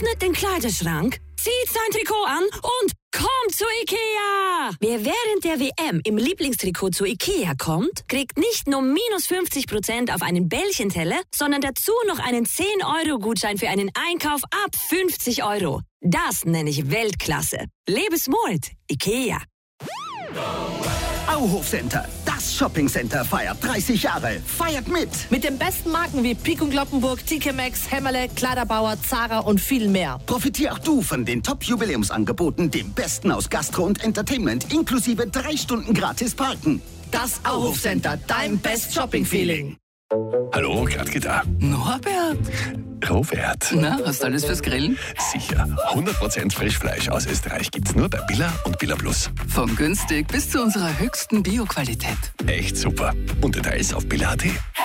öffnet den Kleiderschrank, zieht sein Trikot an und kommt zu Ikea! Wer während der WM im Lieblingstrikot zu Ikea kommt, kriegt nicht nur minus 50% auf einen Bällchenteller, sondern dazu noch einen 10-Euro-Gutschein für einen Einkauf ab 50 Euro. Das nenne ich Weltklasse. Lebe smart, Ikea. Auhof-Center, das Shoppingcenter feiert 30 Jahre. Feiert mit! Mit den besten Marken wie Peek & Cloppenburg, TK Maxx, Hämmerle, Kleiderbauer, Zara und viel mehr. Profitier auch du von den Top-Jubiläumsangeboten, dem Besten aus Gastro und Entertainment, inklusive 3 Stunden gratis Parken. Das Auhof-Center, dein Best-Shopping-Feeling. Hallo, Gradke da. Norbert? Robert. Na, hast du alles fürs Grillen? Sicher. 100% Frischfleisch aus Österreich gibt's nur bei Billa und Billa Plus. Von günstig bis zu unserer höchsten Bio-Qualität. Echt super. Und Details auf billa.at.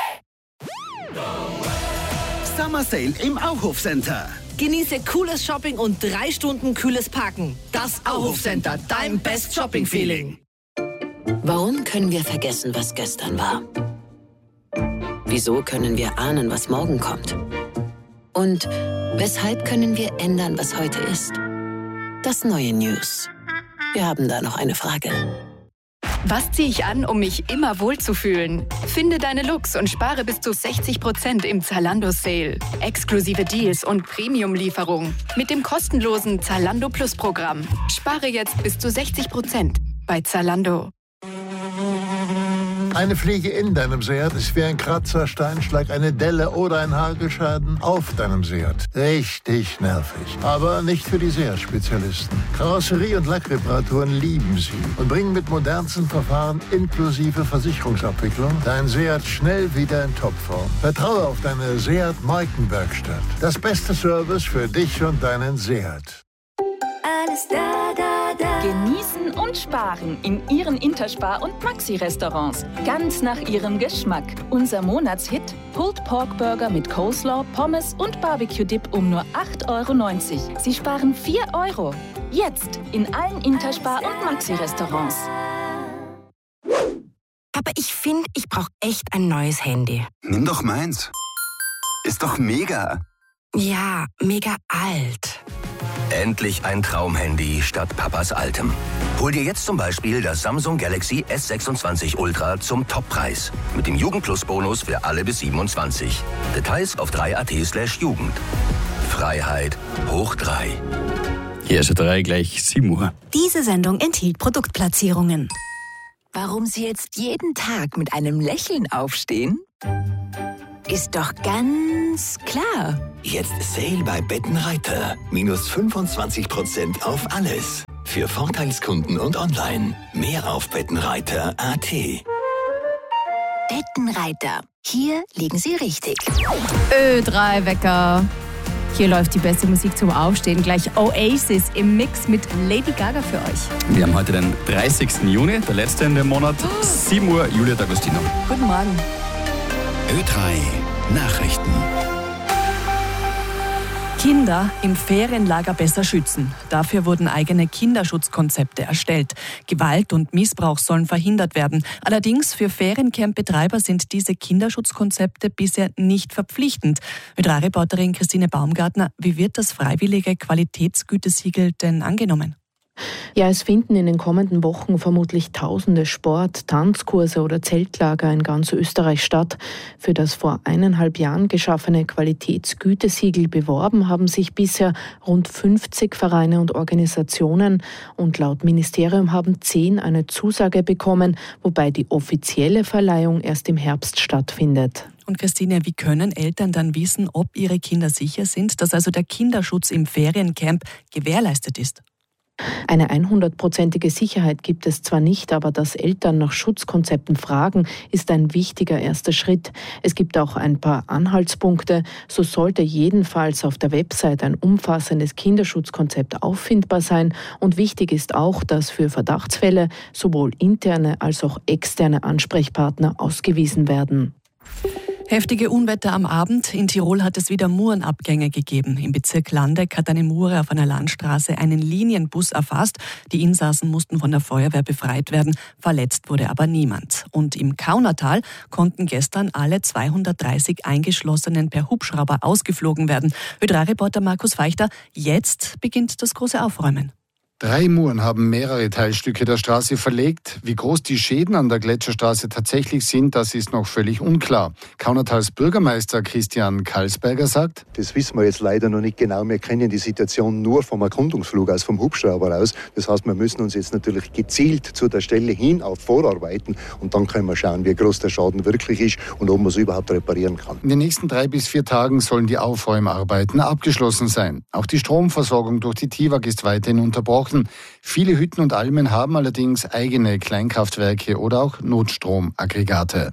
Summer Sale im Auhof-Center. Genieße cooles Shopping und 3 Stunden kühles Parken. Das Auhof-Center, dein Best-Shopping-Feeling. Warum können wir vergessen, was gestern war? Wieso können wir ahnen, was morgen kommt? Und weshalb können wir ändern, was heute ist? Das neue News. Wir haben da noch eine Frage. Was ziehe ich an, um mich immer wohlzufühlen? Finde deine Looks und spare bis zu 60% im Zalando-Sale. Exklusive Deals und Premium-Lieferung. Mit dem kostenlosen Zalando Plus-Programm. Spare jetzt bis zu 60% bei Zalando. Eine Fliege in deinem Seat ist wie ein Kratzer, Steinschlag, eine Delle oder ein Hagelschaden auf deinem Seat. Richtig nervig. Aber nicht für die Seat-Spezialisten. Karosserie- und Lackreparaturen lieben sie und bringen mit modernsten Verfahren inklusive Versicherungsabwicklung dein Seat schnell wieder in Topform. Vertraue auf deine Seat-Markenwerkstatt. Das beste Service für dich und deinen Seat. Alles da, da, da. Genießen und sparen in Ihren Interspar- und Maxi-Restaurants. Ganz nach Ihrem Geschmack. Unser Monatshit: Pulled Pork Burger mit Coleslaw, Pommes und Barbecue-Dip um nur 8,90 €. Sie sparen 4 €. Jetzt in allen Interspar- und Maxi-Restaurants. Aber ich finde, ich brauche echt ein neues Handy. Nimm doch meins. Ist doch mega. Ja, mega alt. Endlich ein Traumhandy statt Papas altem. Hol dir jetzt zum Beispiel das Samsung Galaxy S26 Ultra zum Toppreis. Mit dem Jugendplus-Bonus für alle bis 27. Details auf 3.at/Jugend. Freiheit hoch 3. Hier ist 3 gleich 7 Uhr. Diese Sendung enthielt Produktplatzierungen. Warum Sie jetzt jeden Tag mit einem Lächeln aufstehen? Ist doch ganz klar. Jetzt Sale bei Bettenreiter. Minus 25% auf alles. Für Vorteilskunden und online. Mehr auf bettenreiter.at. Bettenreiter. Hier liegen Sie richtig. Ö3-Wecker. Hier läuft die beste Musik zum Aufstehen. Gleich Oasis im Mix mit Lady Gaga für euch. Wir haben heute den 30. Juni, der letzte in dem Monat. 7 Uhr, Julia D'Agostino. Guten Morgen. Ö3 Nachrichten. Kinder im Ferienlager besser schützen. Dafür wurden eigene Kinderschutzkonzepte erstellt. Gewalt und Missbrauch sollen verhindert werden. Allerdings für Feriencamp-Betreiber sind diese Kinderschutzkonzepte bisher nicht verpflichtend. Ö3-Reporterin Christine Baumgartner, wie wird das freiwillige Qualitätsgütesiegel denn angenommen? Ja, es finden in den kommenden Wochen vermutlich tausende Sport-, Tanzkurse oder Zeltlager in ganz Österreich statt. Für das vor 1,5 Jahren geschaffene Qualitätsgütesiegel beworben haben sich bisher rund 50 Vereine und Organisationen und laut Ministerium haben 10 eine Zusage bekommen, wobei die offizielle Verleihung erst im Herbst stattfindet. Und Christine, wie können Eltern dann wissen, ob ihre Kinder sicher sind, dass also der Kinderschutz im Feriencamp gewährleistet ist? Eine 100%ige Sicherheit gibt es zwar nicht, aber dass Eltern nach Schutzkonzepten fragen, ist ein wichtiger erster Schritt. Es gibt auch ein paar Anhaltspunkte. So sollte jedenfalls auf der Website ein umfassendes Kinderschutzkonzept auffindbar sein. Und wichtig ist auch, dass für Verdachtsfälle sowohl interne als auch externe Ansprechpartner ausgewiesen werden. Heftige Unwetter am Abend. In Tirol hat es wieder Murenabgänge gegeben. Im Bezirk Landeck hat eine Mure auf einer Landstraße einen Linienbus erfasst. Die Insassen mussten von der Feuerwehr befreit werden. Verletzt wurde aber niemand. Und im Kaunertal konnten gestern alle 230 Eingeschlossenen per Hubschrauber ausgeflogen werden. Ö3-Reporter Markus Feichter, jetzt beginnt das große Aufräumen. 3 Muren haben mehrere Teilstücke der Straße verlegt. Wie groß die Schäden an der Gletscherstraße tatsächlich sind, das ist noch völlig unklar. Kaunertals Bürgermeister Christian Kalsberger sagt: Das wissen wir jetzt leider noch nicht genau. Wir kennen die Situation nur vom Erkundungsflug aus, vom Hubschrauber aus. Das heißt, wir müssen uns jetzt natürlich gezielt zu der Stelle hin auf vorarbeiten und dann können wir schauen, wie groß der Schaden wirklich ist und ob man es überhaupt reparieren kann. In den nächsten 3 bis 4 Tagen sollen die Aufräumarbeiten abgeschlossen sein. Auch die Stromversorgung durch die TIWAG ist weiterhin unterbrochen. Viele Hütten und Almen haben allerdings eigene Kleinkraftwerke oder auch Notstromaggregate.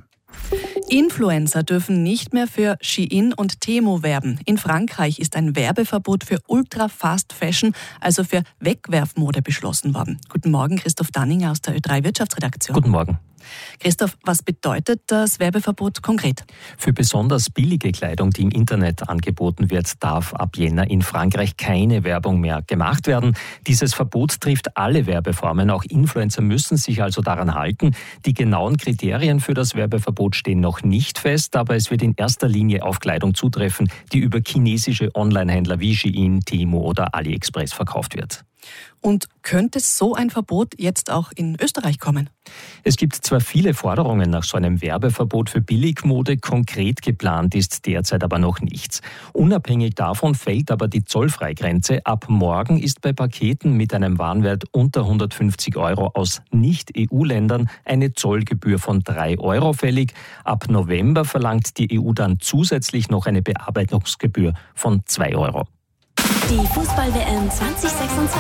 Influencer dürfen nicht mehr für Shein und Temu werben. In Frankreich ist ein Werbeverbot für Ultra-Fast-Fashion, also für Wegwerfmode, beschlossen worden. Guten Morgen, Christoph Danninger aus der Ö3 Wirtschaftsredaktion. Guten Morgen. Christoph, was bedeutet das Werbeverbot konkret? Für besonders billige Kleidung, die im Internet angeboten wird, darf ab Jänner in Frankreich keine Werbung mehr gemacht werden. Dieses Verbot trifft alle Werbeformen. Auch Influencer müssen sich also daran halten. Die genauen Kriterien für das Werbeverbot stehen noch nicht fest, aber es wird in erster Linie auf Kleidung zutreffen, die über chinesische Onlinehändler wie Shein, Temu oder AliExpress verkauft wird. Und könnte so ein Verbot jetzt auch in Österreich kommen? Es gibt zwar viele Forderungen nach so einem Werbeverbot für Billigmode, konkret geplant ist derzeit aber noch nichts. Unabhängig davon fällt aber die Zollfreigrenze. Ab morgen ist bei Paketen mit einem Warenwert unter 150 € aus Nicht-EU-Ländern eine Zollgebühr von 3 € fällig. Ab November verlangt die EU dann zusätzlich noch eine Bearbeitungsgebühr von 2 €. Die Fußball-WM 2026.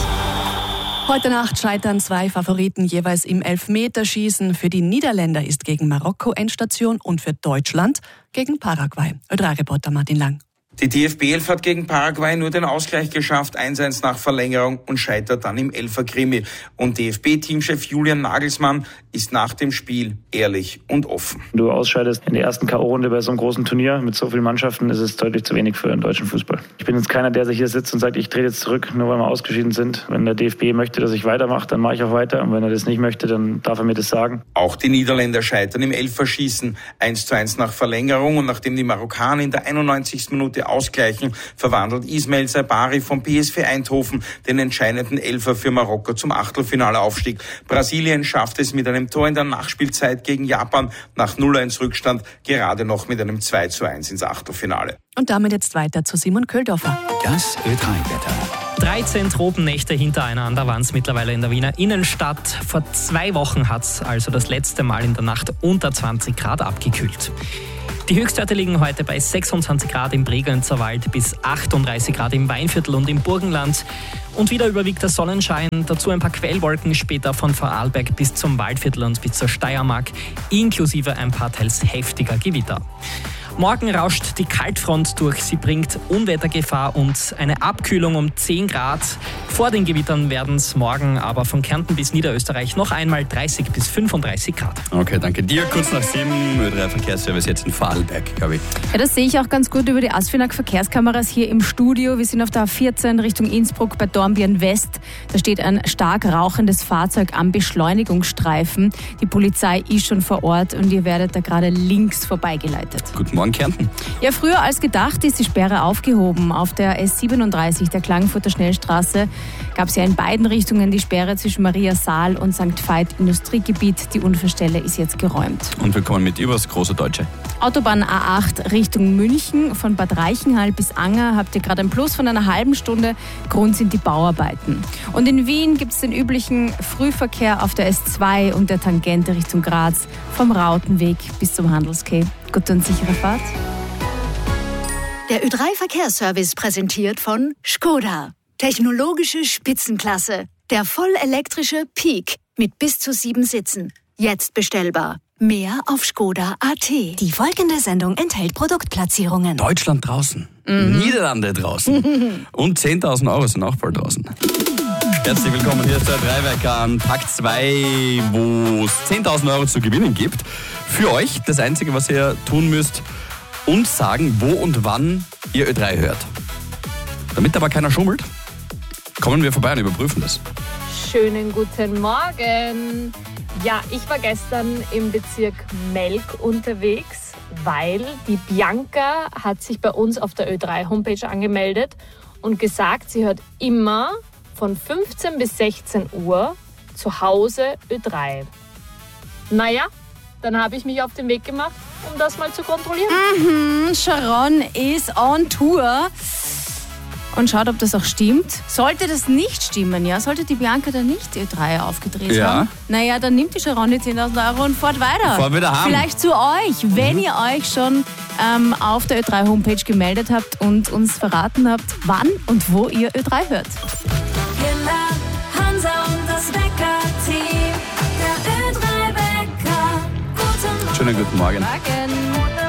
Heute Nacht scheitern 2 Favoriten jeweils im Elfmeterschießen. Für die Niederländer ist gegen Marokko Endstation und für Deutschland gegen Paraguay. Ö3-Reporter Martin Lang. Die DFB 11 hat gegen Paraguay nur den Ausgleich geschafft, 1:1 nach Verlängerung und scheitert dann im Elfer-Krimi. Und DFB-Teamchef Julian Nagelsmann ist nach dem Spiel ehrlich und offen. Wenn du ausscheidest in der ersten K.O.-Runde bei so einem großen Turnier mit so vielen Mannschaften, ist es deutlich zu wenig für den deutschen Fußball. Ich bin jetzt keiner, der sich hier sitzt und sagt, ich trete jetzt zurück, nur weil wir ausgeschieden sind. Wenn der DFB möchte, dass ich weitermache, dann mache ich auch weiter. Und wenn er das nicht möchte, dann darf er mir das sagen. Auch die Niederländer scheitern im Elferschießen, 1:1 nach Verlängerung. Und nachdem die Marokkaner in der 91. Minute ausgleichen, verwandelt Ismail Sabari vom PSV Eindhoven den entscheidenden Elfer für Marokko zum Achtelfinaleaufstieg. Brasilien schafft es mit einem Tor in der Nachspielzeit gegen Japan nach 0:1 Rückstand gerade noch mit einem 2:1 ins Achtelfinale. Und damit jetzt weiter zu Simon Köldorfer. Das Ö3-Wetter. 13 Tropennächte hintereinander waren es mittlerweile in der Wiener Innenstadt. Vor 2 Wochen hat es also das letzte Mal in der Nacht unter 20 Grad abgekühlt. Die Höchstwerte liegen heute bei 26 Grad im Bregenzer Wald bis 38 Grad im Weinviertel und im Burgenland. Und wieder überwiegt der Sonnenschein, dazu ein paar Quellwolken später von Vorarlberg bis zum Waldviertel und bis zur Steiermark, inklusive ein paar teils heftiger Gewitter. Morgen rauscht die Kaltfront durch. Sie bringt Unwettergefahr und eine Abkühlung um 10 Grad. Vor den Gewittern werden es morgen aber von Kärnten bis Niederösterreich noch einmal 30 bis 35 Grad. Okay, danke dir. Kurz nach 7, Ö3 Verkehrsservice jetzt in Vorarlberg, glaube ich. Ja, das sehe ich auch ganz gut über die Asfinag Verkehrskameras hier im Studio. Wir sind auf der A14 Richtung Innsbruck bei Dornbirn West. Da steht ein stark rauchendes Fahrzeug am Beschleunigungsstreifen. Die Polizei ist schon vor Ort und ihr werdet da gerade links vorbeigeleitet. Guten Morgen, Kärnten. Ja, früher als gedacht ist die Sperre aufgehoben. Auf der S37, der Klagenfurter Schnellstraße, gab es ja in beiden Richtungen die Sperre zwischen Maria Saal und St. Veit Industriegebiet. Die Unfallstelle ist jetzt geräumt. Und wir kommen mit übers große Deutsche. Autobahn A8 Richtung München. Von Bad Reichenhall bis Anger habt ihr gerade ein Plus von einer halben Stunde. Grund sind die Bauarbeiten. Und in Wien gibt es den üblichen Frühverkehr auf der S2 und der Tangente Richtung Graz vom Rautenweg bis zum Handelsquai. Gute und sichere Fahrt. Der Ö3 Verkehrsservice präsentiert von Škoda. Technologische Spitzenklasse. Der vollelektrische Peak mit bis zu 7 Sitzen. Jetzt bestellbar. Mehr auf Škoda.at. Die folgende Sendung enthält Produktplatzierungen. Deutschland draußen, Niederlande draußen und 10.000 € sind auch bald draußen. Herzlich willkommen, hier ist der Ö3-Wecker an Tag 2, wo es 10.000 Euro zu gewinnen gibt. Für euch, das Einzige, was ihr tun müsst, uns sagen, wo und wann ihr Ö3 hört. Damit aber keiner schummelt, kommen wir vorbei und überprüfen das. Schönen guten Morgen. Ja, ich war gestern im Bezirk Melk unterwegs, weil die Bianca hat sich bei uns auf der Ö3-Homepage angemeldet und gesagt, sie hört immer von 15 bis 16 Uhr zu Hause Ö3. Naja, dann habe ich mich auf den Weg gemacht, um das mal zu kontrollieren. Sharon ist on Tour und schaut, ob das auch stimmt. Sollte das nicht stimmen, ja, sollte die Bianca da nicht Ö3 aufgedreht haben, naja, dann nimmt die Sharon die 10.000 Euro und fährt weiter. Fahren wir daheim. Vielleicht zu euch, wenn ihr euch schon auf der Ö3-Homepage gemeldet habt und uns verraten habt, wann und wo ihr Ö3 hört. Hansa und das Wecker-Team, der Ö3-Wecker. Schönen guten Morgen. Morgen.